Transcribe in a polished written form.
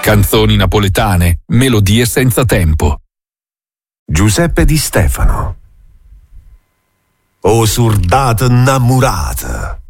Canzoni napoletane, melodie senza tempo. Giuseppe Di Stefano. O surdata innamorata,